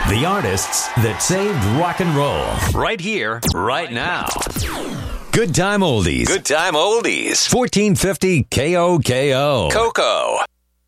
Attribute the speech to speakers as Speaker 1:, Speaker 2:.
Speaker 1: The artists that saved rock and roll. Right here, right now. Good Time Oldies. Good Time Oldies. 1450 KOKO. Coco.